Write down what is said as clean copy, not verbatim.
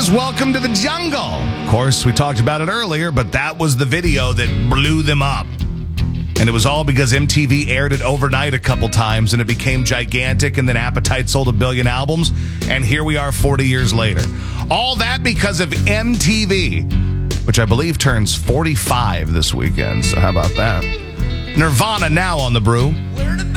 is Welcome to the Jungle. Of course, we talked about it earlier, but that was the video that blew them up. And it was all because MTV aired it overnight a couple times, and it became gigantic, and then Appetite sold 1 billion albums, and here we are 40 years later. All that because of MTV, which I believe turns 45 this weekend, so how about that? Nirvana now on the brew.